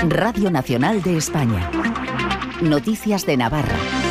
Radio Nacional de España. Noticias de Navarra.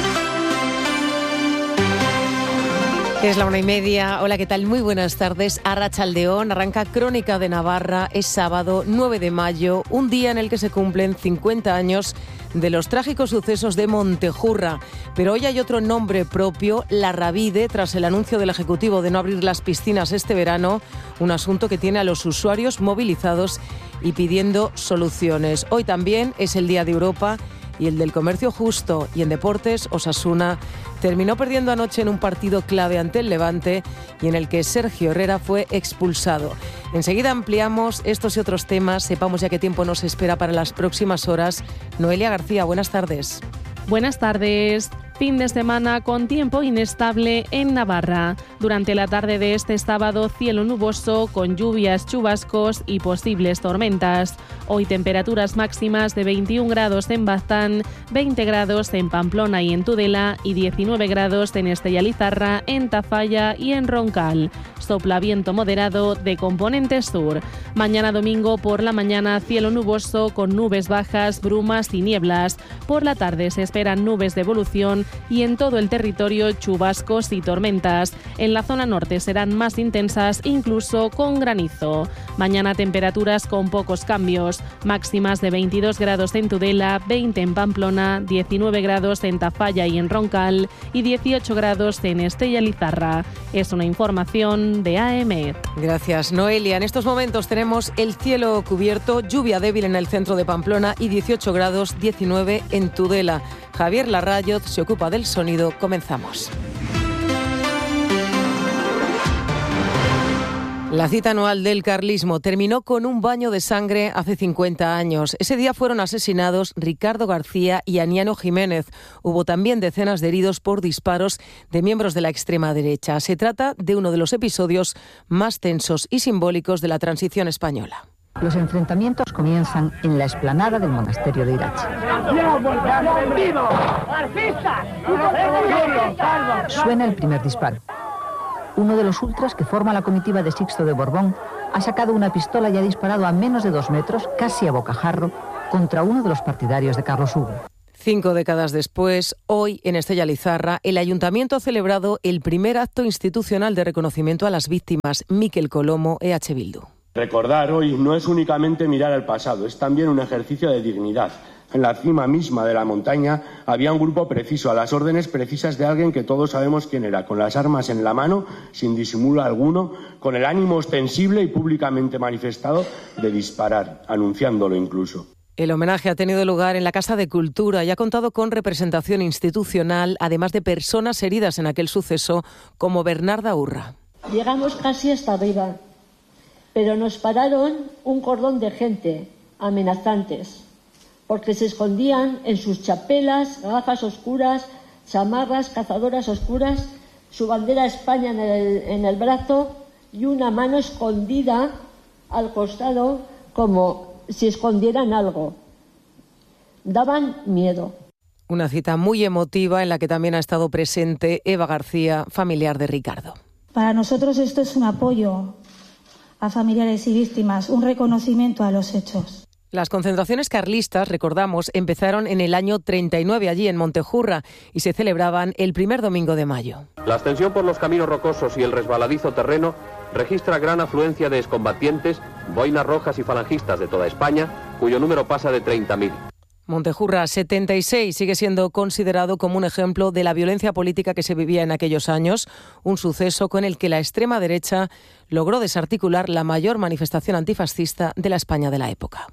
Es la 1:30. Hola, ¿qué tal? Muy buenas tardes. Arratsaldeón. Arranca Crónica de Navarra. Es sábado 9 de mayo, un día en el que se cumplen 50 años de los trágicos sucesos de Montejurra. Pero hoy hay otro nombre propio, La Ravide, tras el anuncio del Ejecutivo de no abrir las piscinas este verano, un asunto que tiene a los usuarios movilizados y pidiendo soluciones. Hoy también es el Día de Europa y el del comercio justo. Y en deportes, Osasuna terminó perdiendo anoche en un partido clave ante el Levante y en el que Sergio Herrera fue expulsado. Enseguida ampliamos estos y otros temas. Sepamos ya qué tiempo nos espera para las próximas horas. Noelia García, buenas tardes. Buenas tardes. Fin de semana con tiempo inestable en Navarra. Durante la tarde de este sábado, cielo nuboso con lluvias, chubascos y posibles tormentas. Hoy temperaturas máximas de 21 grados en Baztán, 20 grados en Pamplona y en Tudela y 19 grados en Estella Lizarra, en Tafalla y en Roncal. Sopla viento moderado de componente sur. Mañana domingo por la mañana cielo nuboso con nubes bajas, brumas y nieblas. Por la tarde se esperan nubes de evolución y en todo el territorio chubascos y tormentas. En la zona norte serán más intensas, incluso con granizo. Mañana temperaturas con pocos cambios, máximas de 22 grados en Tudela, 20 en Pamplona, 19 grados en Tafalla y en Roncal y 18 grados en Estella Lizarra. Es una información de AEMET. Gracias, Noelia. En estos momentos tenemos el cielo cubierto, lluvia débil en el centro de Pamplona y 18 grados, 19 en Tudela. Javier Larrayot se ocupa del sonido. Comenzamos. La cita anual del carlismo terminó con un baño de sangre hace 50 años. Ese día fueron asesinados Ricardo García y Aniano Jiménez. Hubo también decenas de heridos por disparos de miembros de la extrema derecha. Se trata de uno de los episodios más tensos y simbólicos de la transición española. Los enfrentamientos comienzan en la explanada del monasterio de Irache. Suena el primer disparo. Uno de los ultras que forma la comitiva de Sixto de Borbón ha sacado una pistola y ha disparado a menos de 2 metros, casi a bocajarro, contra uno de los partidarios de Carlos Hugo. 5 décadas después, hoy en Estella Lizarra, el Ayuntamiento ha celebrado el primer acto institucional de reconocimiento a las víctimas. Mikel Colomo, EH Bildu. Recordar hoy no es únicamente mirar al pasado, es también un ejercicio de dignidad. En la cima misma de la montaña había un grupo preciso, a las órdenes precisas de alguien que todos sabemos quién era, con las armas en la mano, sin disimulo alguno, con el ánimo ostensible y públicamente manifestado de disparar, anunciándolo incluso. El homenaje ha tenido lugar en la Casa de Cultura y ha contado con representación institucional, además de personas heridas en aquel suceso, como Bernarda Urra. Llegamos casi hasta arriba, pero nos pararon un cordón de gente, amenazantes, porque se escondían en sus chapelas, gafas oscuras, chamarras, cazadoras oscuras, su bandera España en el brazo y una mano escondida al costado como si escondieran algo. Daban miedo. Una cita muy emotiva en la que también ha estado presente Eva García, familiar de Ricardo. Para nosotros esto es un apoyo a familiares y víctimas, un reconocimiento a los hechos. Las concentraciones carlistas, recordamos, empezaron en el año 39 allí en Montejurra y se celebraban el primer domingo de mayo. La ascensión por los caminos rocosos y el resbaladizo terreno registra gran afluencia de excombatientes, boinas rojas y falangistas de toda España, cuyo número pasa de 30.000. Montejurra 76 sigue siendo considerado como un ejemplo de la violencia política que se vivía en aquellos años, un suceso con el que la extrema derecha logró desarticular la mayor manifestación antifascista de la España de la época.